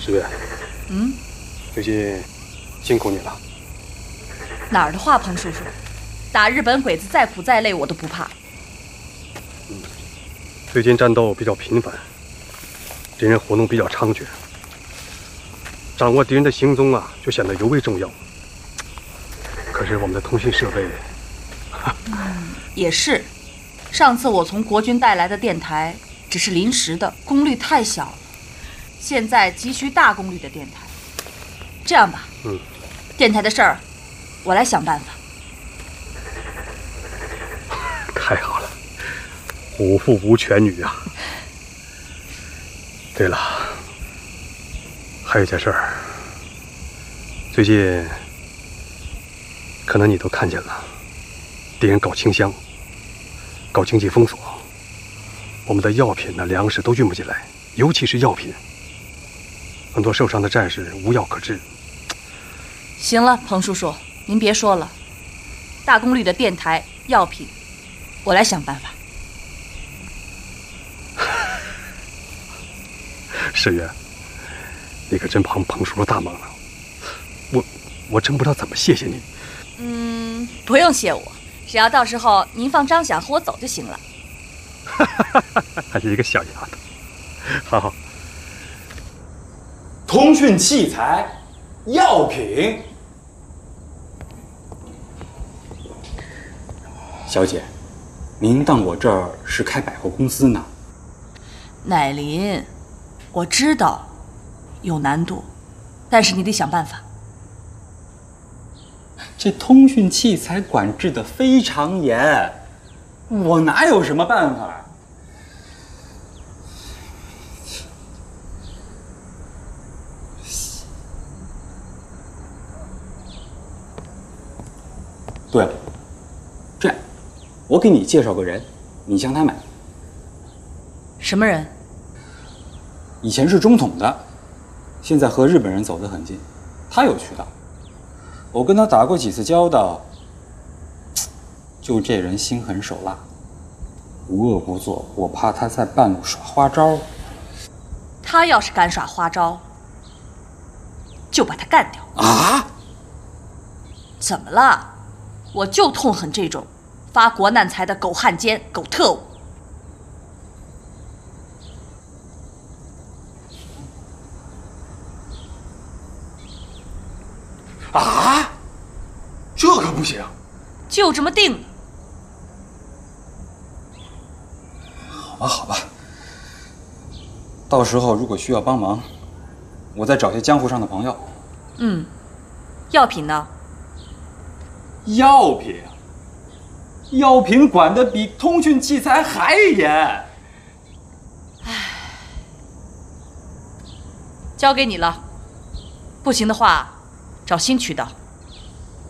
石月，最近辛苦你了。 哪儿的话，彭叔叔，打日本鬼子再苦再累我都不怕。 最近战斗比较频繁，敌人活动比较猖獗，掌握敌人的行踪啊，就显得尤为重要。可是我们的通讯设备， 也是，上次我从国军带来的电台只是临时的，功率太小了，现在急需大功率的电台。这样吧，电台的事儿我来想办法。 太好了，虎父无犬女啊！对了，还有一件事儿，最近可能你都看见了，敌人搞清乡，搞经济封锁，我们的药品呢、粮食都运不进来，尤其是药品，很多受伤的战士无药可治。 行了，彭叔叔，您别说了，大功率的电台、药品，我来想办法。 世月，你可真帮彭叔叔大忙了，我真不知道怎么谢谢你。 不用谢我，只要到时候您放张响和我走就行了。 还是一个小丫头。好。 通讯器材、药品。小姐，您当我这儿是开百货公司呢？ 乃林，我知道有难度，但是你得想办法。 这通讯器材管制的非常严，我哪有什么办法？对了，这样，我给你介绍个人，你向他买。 什么人？ 以前是中统的，现在和日本人走得很近，他有渠道。我跟他打过几次交道，就这人心狠手辣，无恶不作，我怕他在半路耍花招。 他要是敢耍花招，就把他干掉。 啊？ 怎么了？我就痛恨这种发国难财的狗汉奸、狗特务。 啊？这可不行！ 就这么定了。 好吧，好吧。到时候如果需要帮忙，我再找些江湖上的朋友。 药品呢？ 药品管得比通讯器材还严。 交给你了。不行的话，找新渠道。